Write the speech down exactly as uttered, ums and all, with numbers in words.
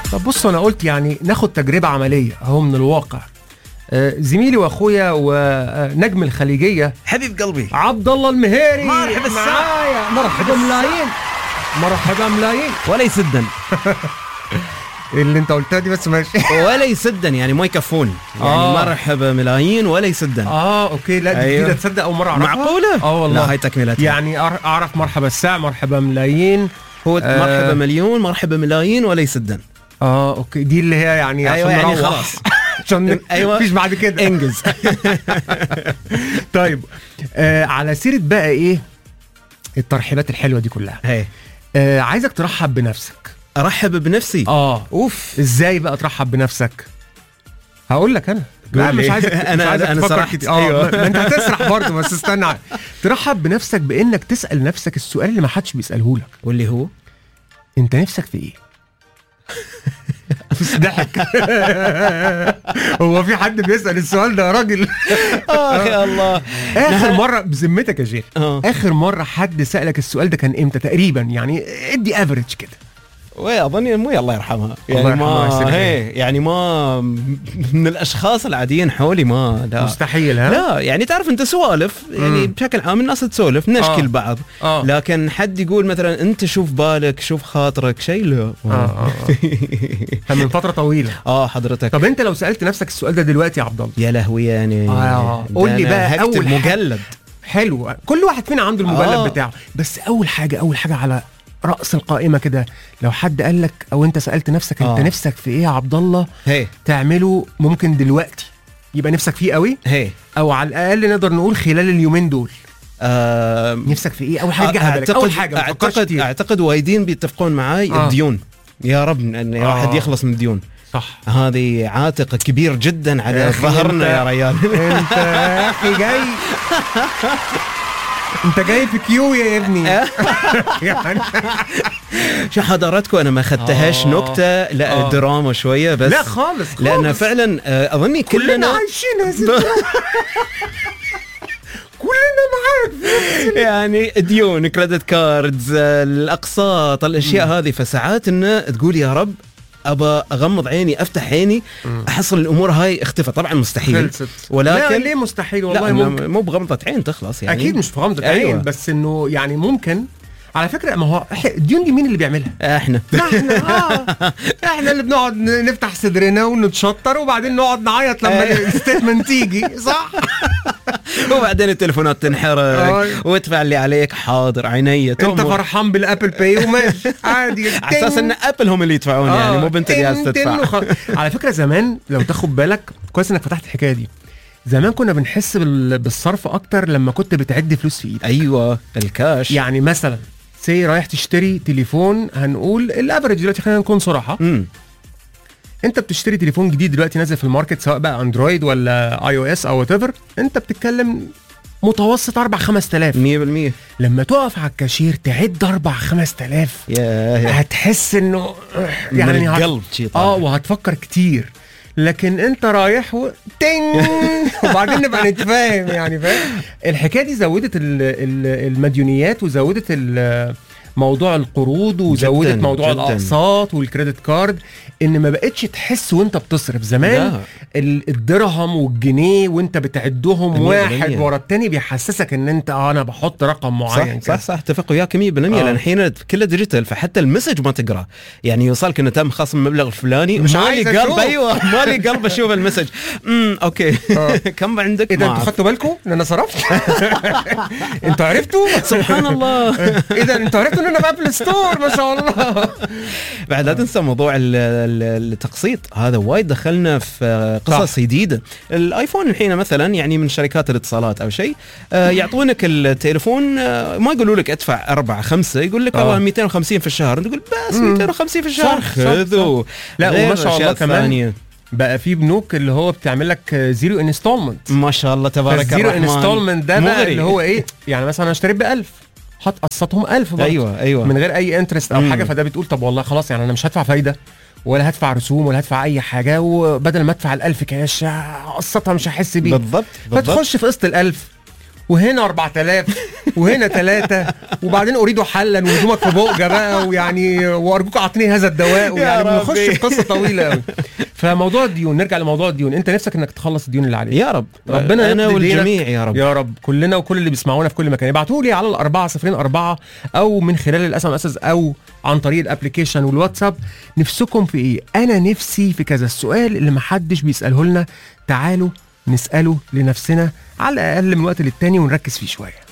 طب بص انا قلت يعني ناخد تجربه عمليه اهو من الواقع. آه زميلي واخويا ونجم الخليجيه حبيب قلبي عبد الله المهيري مرحبا معايا. مرحبا ملايين مرحبا ملايين ولا يسدن اللي انت قلتها دي بس ماشي ولا يسدن يعني ما يكفون يعني آه. مرحبا ملايين ولا يسدن. اه اوكي لا دي أيوه. جديده تصدق اول مره اعرفها. معقوله؟ اه والله لا هاي تكملتها. يعني اعرف مرحبا الساعه مرحبا ملايين هو آه. مرحبا مليون مرحبا ملايين ولا يسدن. اه اوكي دي اللي هي يعني أيوة عشان يعني نروح. خلاص عشان ايوه مفيش بعد كده انجز. طيب آه على سيره بقى ايه الترحيبات الحلوه دي كلها. هي آه عايزك ترحب بنفسك. ارحب بنفسي اه اوف ازاي بقى ترحب بنفسك؟ هقول لك انا لا مش عايزك انا مش عايزك انا تفكر سرحت كتير. اه أيوة. ما انت هتسرح برضه بس استنى. ترحب بنفسك بانك تسال نفسك السؤال اللي ما حدش بيساله لك واللي هو انت نفسك في ايه؟ بس ضحك. هو في حد بيسال السؤال ده يا راجل؟ اخي الله. اخر مره بذمتك يا جيل آه. اخر مره حد سالك السؤال ده كان امتى تقريبا؟ يعني ادي افريج كده. واظن مو الله يرحمها الله يعني يرحمها ما هي يعني ما من الاشخاص العاديين حولي ما لا مستحيل. ها لا يعني تعرف انت سوالف يعني مم. بشكل عام الناس تسولف نشكي آه. بعض آه. لكن حد يقول مثلا انت شوف بالك شوف خاطرك شيء لا اه اه اه من فتره طويله. اه حضرتك طب انت لو سالت نفسك السؤال ده دلوقتي يا عبد الله يا لهوي يعني آه. قول لي بقى اول مجلد حلو كل واحد فينا عنده المجلد آه. بتاعه بس اول حاجه اول حاجه على رأس القائمة كده لو حد قال لك او انت سألت نفسك انت آه. نفسك في ايه يا عبد الله هي تعمله ممكن دلوقتي يبقى نفسك فيه قوي هي او على الاقل نقدر نقول خلال اليومين دول آه نفسك في ايه اول حاجه جه بالك اول حاجه ما تفكرش اعتقد كتير. اعتقد وايدين بيتفقون معاي آه. الديون يا رب ان آه. واحد يخلص من الديون صح هذه عاتق كبير جدا على ظهرنا يا ريال. انت يا اخي جاي انت جاي في كيو يا ابني. يعني شو حضراتكم انا ما اخذتهاش آه. نكته لا آه. دراما شويه بس لا خالص خالص لان فعلا آه، اظني كلنا كلنا عايشين هذه كلنا معاك يعني ديون كريدت كاردز الاقساط الاشياء مم. هذه فساعات انه تقول يا رب ابى اغمض عيني افتح عيني مم. احصل الامور هاي اختفى طبعا مستحيل خلصت. ولكن لا ليه مستحيل والله لا ممكن مو بغمضة عين تخلص يعني اكيد مش في غمضة أيوة. عين بس انه يعني ممكن على فكره ما هو إح- الديون دي مين اللي بيعملها؟ احنا احنا اه احنا اللي بنقعد ن- نفتح صدرنا ونتشطر وبعدين نقعد نعيط لما الستيتمنت تيجي صح؟ وبعدين التليفونات تنحرق آه. وادفع اللي عليك حاضر عينيا انت فرحان بالابل باي وماشي عادي على اساس ان ابل هم اللي يدفعون يعني مو بنت اللي جالس تدفع. وخ... على فكره زمان لو تاخد بالك كويس انك فتحت الحكايه دي زمان كنا بنحس بال... بالصرف اكتر لما كنت بتعد فلوس في ايدك. ايوه الكاش يعني مثلا سي رايح تشتري تليفون هنقول الافرج دلوقتي خلينا نكون صراحه امم انت بتشتري تليفون جديد دلوقتي نازل في الماركت سواء بقى اندرويد ولا اي او اس او وات ايفر انت بتتكلم متوسط أربعة خمسة آلاف. مية بالمية لما تقف على الكاشير تعد أربعة خمسة آلاف يا يا هتحس انه يعني يعني من هت... القلب شيء طالع. اه وهتفكر كتير لكن انت رايح و... تين وبعدين نبقى نتفاهم يعني فاهم. الحكايه دي زودت ال... ال... المديونيات وزودت ال... موضوع القروض وزودت جداً موضوع جداً. الاقساط والكريدت كارد ان ما بقتش تحس وانت بتصرف. زمان لا. ال- الدرهم والجنيه وانت بتعدهم مية واحد بالمية. ورا التاني بيحسسك ان انت اه انا بحط رقم معين صح صح صح اتفق وياك مية بالمية آه. لان الحين كله ديجيتال فحتى المسج ما تقرا يعني يوصلك انه تم خصم المبلغ الفلاني مش مالي عايز قلب أشوف. ايوه مالي قلب اشوف المسج امم اوكي آه. كم عندك اذا ما انتوا أعرف. خدتوا بالكم ان انا صرفت؟ انتوا عرفتوا؟ سبحان الله. اذا انتوا عرفتوا ان انا بابل ستور ما شاء الله. بعد لا تنسى موضوع ال- ال- التقسيط هذا وايد دخلنا في قصص صح. جديده. الايفون الحين مثلا يعني من شركات الاتصالات او شيء آه يعطونك التليفون آه ما يقولوا لك ادفع أربعة خمسة يقول لك آه. والله مئتين وخمسين في الشهر تقول بس مم. مئتين وخمسين في الشهر صح، صح، خذوا. لا غير وما شاء الله أشياء كمان ثانية. بقى في بنوك اللي هو بتعمل لك زيرو انستولمنت. ما شاء الله تبارك الزيرو الرحمن انستولمنت ده بقى مغري. اللي هو ايه يعني مثلا انا اشتريت ب ألف هتقسطهم ألف برضه ايوه ايوه من غير اي انترست او مم. حاجه. فده بتقول طب والله خلاص يعني انا مش هدفع فايده ولا هدفع رسوم ولا هدفع اي حاجه وبدل ما ادفع الألف كاش هقسطها مش هحس بيه. بالضبط بالضبط فتخش في قسط الألف وهنا أربعة آلاف وهنا ثلاثة، وبعدين اريد حلا وهدومك في بؤجه بقى، ويعني وارجوك اعطني هذا الدواء، ويعني بنخش في قصه طويله قوي. فموضوع الديون، نرجع لموضوع الديون، انت نفسك انك تخلص الديون اللي عليك. يا رب ربنا انا يقضي والجميع دينك. يا رب يا رب كلنا وكل اللي بيسمعونا في كل مكان يبعتوا لي على الأربعة صفرين أربعة او من خلال الاس ام اس او عن طريق الابلكيشن والواتساب. نفسكم في ايه؟ انا نفسي في كذا. السؤال اللي محدش بيساله لنا، تعالوا نساله لنفسنا على الاقل من وقت للتاني ونركز فيه شويه.